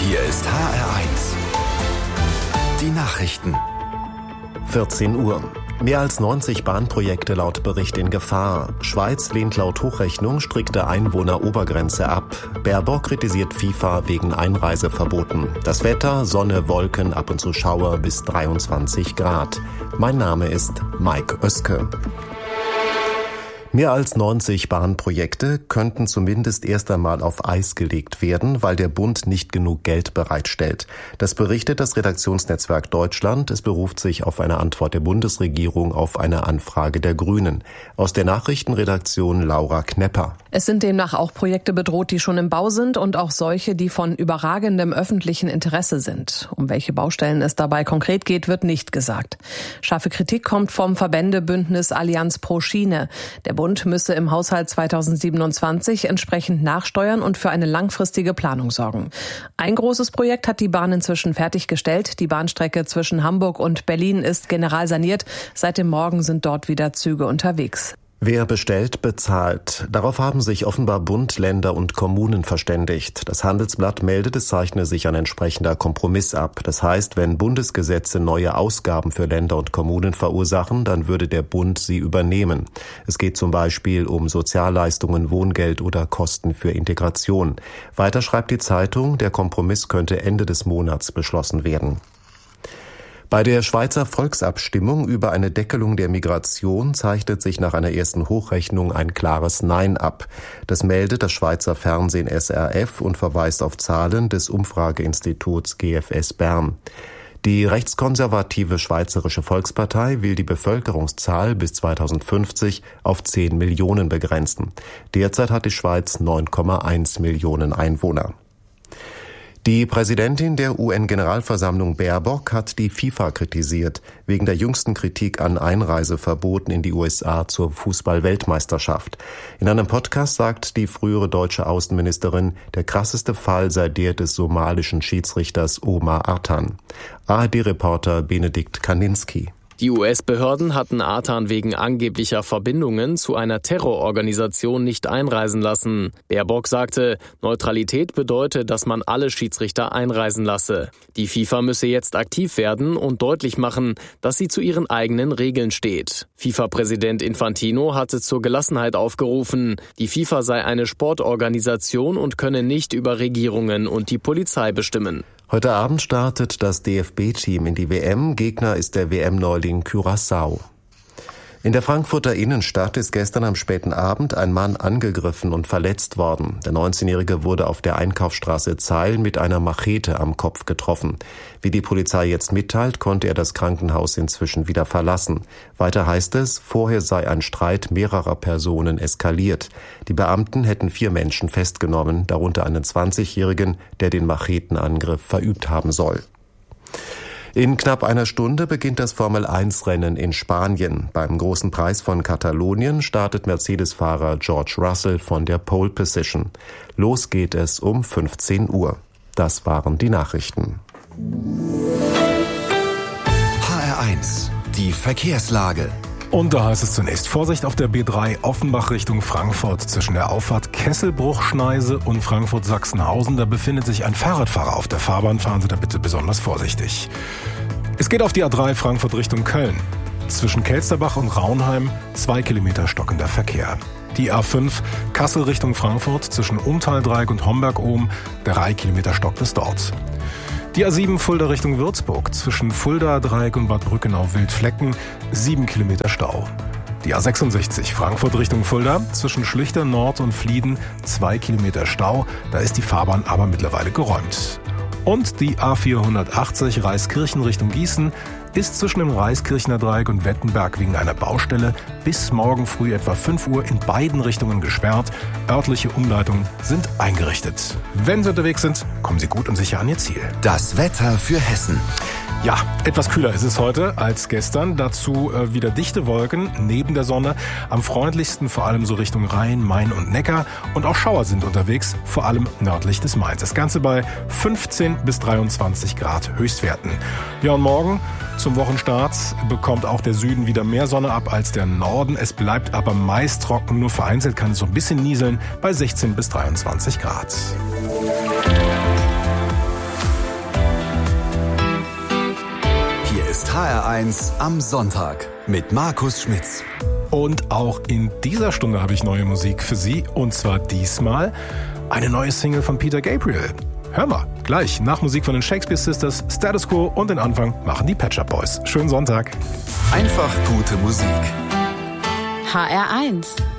Hier ist HR1. Die Nachrichten. 14 Uhr. Mehr als 90 Bahnprojekte laut Bericht in Gefahr. Schweiz lehnt laut Hochrechnung strikte Einwohnerobergrenze ab. Baerbock kritisiert FIFA wegen Einreiseverboten. Das Wetter, Sonne, Wolken, ab und zu Schauer bis 23 Grad. Mein Name ist Mike Oeske. Mehr als 90 Bahnprojekte könnten zumindest erst einmal auf Eis gelegt werden, weil der Bund nicht genug Geld bereitstellt. Das berichtet das Redaktionsnetzwerk Deutschland. Es beruft sich auf eine Antwort der Bundesregierung auf eine Anfrage der Grünen. Aus der Nachrichtenredaktion Laura Knepper. Es sind demnach auch Projekte bedroht, die schon im Bau sind und auch solche, die von überragendem öffentlichen Interesse sind. Um welche Baustellen es dabei konkret geht, wird nicht gesagt. Scharfe Kritik kommt vom Verbändebündnis Allianz pro Schiene. Der Bund müsse im Haushalt 2027 entsprechend nachsteuern und für eine langfristige Planung sorgen. Ein großes Projekt hat die Bahn inzwischen fertiggestellt. Die Bahnstrecke zwischen Hamburg und Berlin ist generalsaniert. Seit dem Morgen sind dort wieder Züge unterwegs. Wer bestellt, bezahlt. Darauf haben sich offenbar Bund, Länder und Kommunen verständigt. Das Handelsblatt meldet, es zeichne sich ein entsprechender Kompromiss ab. Das heißt, wenn Bundesgesetze neue Ausgaben für Länder und Kommunen verursachen, dann würde der Bund sie übernehmen. Es geht zum Beispiel um Sozialleistungen, Wohngeld oder Kosten für Integration. Weiter schreibt die Zeitung, der Kompromiss könnte Ende des Monats beschlossen werden. Bei der Schweizer Volksabstimmung über eine Deckelung der Migration zeichnet sich nach einer ersten Hochrechnung ein klares Nein ab. Das meldet das Schweizer Fernsehen SRF und verweist auf Zahlen des Umfrageinstituts GFS Bern. Die rechtskonservative Schweizerische Volkspartei will die Bevölkerungszahl bis 2050 auf 10 Millionen begrenzen. Derzeit hat die Schweiz 9,1 Millionen Einwohner. Die Präsidentin der UN-Generalversammlung Baerbock hat die FIFA kritisiert, wegen der jüngsten Kritik an Einreiseverboten in die USA zur Fußball-Weltmeisterschaft. In einem Podcast sagt die frühere deutsche Außenministerin, der krasseste Fall sei der des somalischen Schiedsrichters Omar Artan. ARD-Reporter Benedikt Kaninski. Die US-Behörden hatten Artan wegen angeblicher Verbindungen zu einer Terrororganisation nicht einreisen lassen. Baerbock sagte, Neutralität bedeute, dass man alle Schiedsrichter einreisen lasse. Die FIFA müsse jetzt aktiv werden und deutlich machen, dass sie zu ihren eigenen Regeln steht. FIFA-Präsident Infantino hatte zur Gelassenheit aufgerufen. Die FIFA sei eine Sportorganisation und könne nicht über Regierungen und die Polizei bestimmen. Heute Abend startet das DFB-Team in die WM. Gegner ist der WM-Neuling Curaçao. In der Frankfurter Innenstadt ist gestern am späten Abend ein Mann angegriffen und verletzt worden. Der 19-Jährige wurde auf der Einkaufsstraße Zeil mit einer Machete am Kopf getroffen. Wie die Polizei jetzt mitteilt, konnte er das Krankenhaus inzwischen wieder verlassen. Weiter heißt es, vorher sei ein Streit mehrerer Personen eskaliert. Die Beamten hätten 4 Menschen festgenommen, darunter einen 20-Jährigen, der den Machetenangriff verübt haben soll. In knapp einer Stunde beginnt das Formel-1-Rennen in Spanien. Beim großen Preis von Katalonien startet Mercedes-Fahrer George Russell von der Pole Position. Los geht es um 15 Uhr. Das waren die Nachrichten. HR1, die Verkehrslage. Und da heißt es zunächst Vorsicht auf der B3 Offenbach Richtung Frankfurt. Zwischen der Auffahrt Kesselbruch-Schneise und Frankfurt-Sachsenhausen. Da befindet sich ein Fahrradfahrer auf der Fahrbahn. Fahren Sie da bitte besonders vorsichtig. Es geht auf die A3 Frankfurt Richtung Köln. Zwischen Kelsterbach und Raunheim 2 Kilometer stockender Verkehr. Die A5 Kassel Richtung Frankfurt zwischen Umtaldreieck und Homberg-Ohm 3 Kilometer stockt es dort. Die A7 Fulda Richtung Würzburg, zwischen Fulda-Dreieck und Bad Brückenau-Wildflecken, 7 Kilometer Stau. Die A66 Frankfurt Richtung Fulda, zwischen Schlüchtern Nord und Flieden, 2 Kilometer Stau, da ist die Fahrbahn aber mittlerweile geräumt. Und die A480 Reiskirchen Richtung Gießen ist zwischen dem Reiskirchener Dreieck und Wettenberg wegen einer Baustelle bis morgen früh etwa 5 Uhr in beiden Richtungen gesperrt. Örtliche Umleitungen sind eingerichtet. Wenn Sie unterwegs sind, kommen Sie gut und sicher an Ihr Ziel. Das Wetter für Hessen. Ja, etwas kühler ist es heute als gestern. Dazu wieder dichte Wolken neben der Sonne. Am freundlichsten vor allem so Richtung Rhein, Main und Neckar. Und auch Schauer sind unterwegs, vor allem nördlich des Mains. Das Ganze bei 15 bis 23 Grad Höchstwerten. Ja, und morgen zum Wochenstart bekommt auch der Süden wieder mehr Sonne ab als der Norden. Es bleibt aber meist trocken. Nur vereinzelt kann es so ein bisschen nieseln bei 16 bis 23 Grad. HR1 am Sonntag mit Markus Schmitz. Und auch in dieser Stunde habe ich neue Musik für Sie. Und zwar diesmal eine neue Single von Peter Gabriel. Hören wir gleich nach Musik von den Shakespeare Sisters, Status Quo und den Anfang machen die Pet Shop Boys. Schönen Sonntag. Einfach gute Musik. HR1